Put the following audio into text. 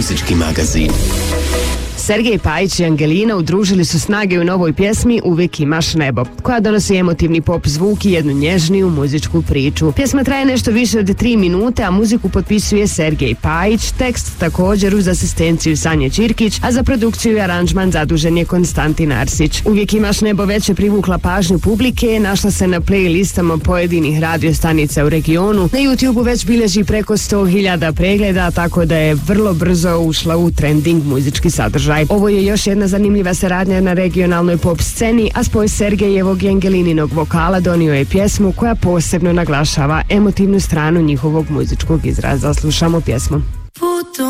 Muzički magazin. Sergej Pajić i Angelina udružili su snage u novoj pjesmi Uvijek imaš nebo, koja donosi emotivni pop zvuk i jednu nježniju muzičku priču. Pjesma traje nešto više od 3 minute, a muziku potpisuje Sergej Pajić, tekst također uz asistenciju Sanje Čirkić, a za produkciju i aranžman zadužen je Konstantin Arsić. Uvijek imaš nebo već je privukla pažnju publike, našla se na playlistama pojedinih radiostanica u regionu. Na YouTubeu već bilježi preko 100.000 pregleda, tako da je vrlo brzo ušla u trending muzički sadržaj. Ovo je još jedna zanimljiva saradnja na regionalnoj pop sceni, a spoj Sergejevog i Angelininog vokala donio je pjesmu koja posebno naglašava emotivnu stranu njihovog muzičkog izraza. Slušamo pjesmu.